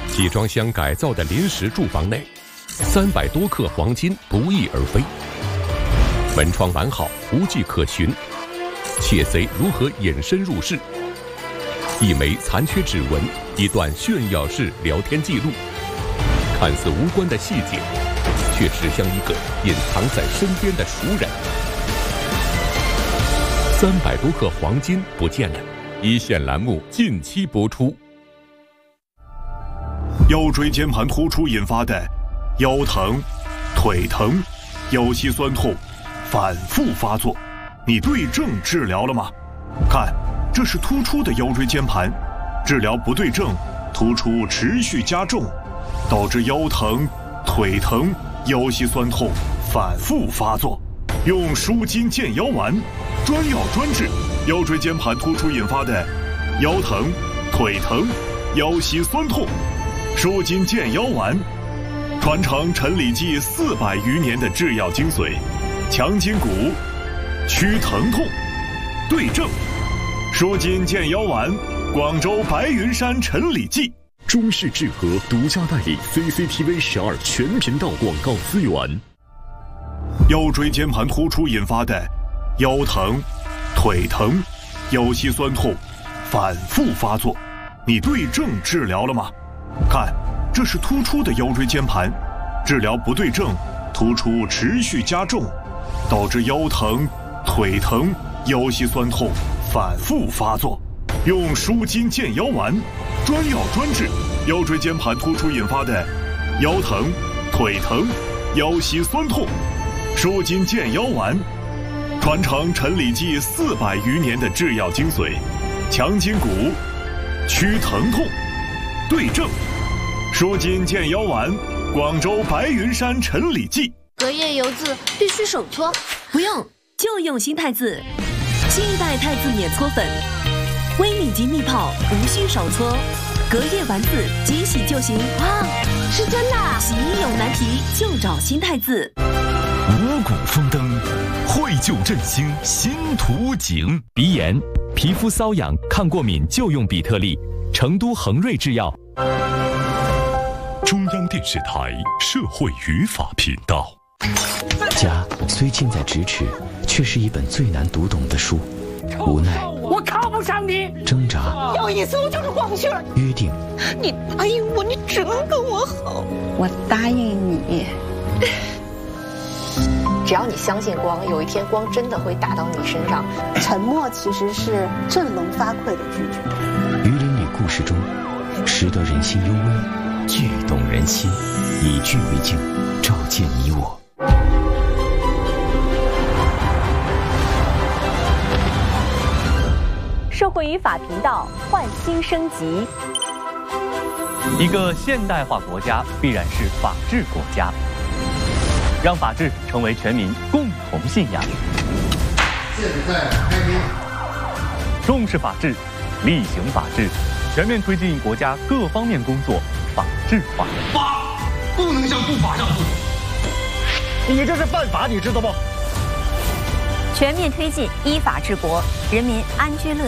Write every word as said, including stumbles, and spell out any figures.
集装箱改造的临时住房内，三百多克黄金不翼而飞。门窗完好，无迹可寻，窃贼如何隐身入室？一枚残缺指纹，一段炫耀式聊天记录，看似无关的细节，却指向一个隐藏在身边的熟人。三百多克黄金不见了，一线栏目近期播出。 腰椎间盘突出引发的腰疼、腿疼、腰膝酸痛反复发作，你对症治疗了吗？看，这是突出的腰椎间盘，治疗不对症，突出持续加重，导致腰疼、腿疼、腰膝酸痛反复发作。用舒筋健腰丸，专药专治腰椎间盘突出引发的腰疼、腿疼、腰膝酸痛。舒筋健腰丸，传承陈李济四百余年的制药精髓，强筋骨，祛疼痛，对症。舒筋健腰丸，广州白云山陈李济。 中视智和独家代理 C C T V 十二全频道广告资源。 腰椎间盘突出引发的腰疼、腿疼、腰膝酸痛反复发作，你对症治疗了吗？看，这是突出的腰椎间盘，治疗不对症，突出持续加重，导致腰疼、腿疼、腰膝酸痛反复发作。用舒筋健腰丸，专药专治腰椎间盘突出引发的腰疼、腿疼、腰膝酸痛。舒筋健腰丸，传承陈李济四百余年的制药精髓，强筋骨，祛疼痛，对症。舒筋健腰丸，广州白云山陈李济。 隔夜油渍必须手搓， 不用，就用新太字。新一代太字免搓粉，微米级密泡，无需手搓，隔夜丸子即洗就行。 哇，是真的啊！ 洗衣有难题就找新太字。 五谷丰登，惠救振兴新图景。 鼻炎、皮肤瘙痒、抗过敏就用比特利，成都恒瑞制药。 中央电视台社会语法频道。 家虽近在咫尺，却是一本最难读懂的书。无奈， 我靠不上你； 挣扎， 有一搜就是光绪。 约定， 你答应我，你只能跟我好。 我答应你。 只要你相信光，有一天光真的会打到你身上。 沉默其实是振聋发聩的拒绝。 鱼鳞女故事中，识得人心幽微，剧动人心，以剧为镜，照见你我。 社会语法频道焕新升级。 一个现代化国家必然是法治国家，让法治成为全民共同信仰。 现在开庭。 重视法治，厉行法治，全面推进国家各方面工作法治化。 法不能向不法让步， 你这是犯法，你知道不？ 全面推进依法治国，人民安居乐业。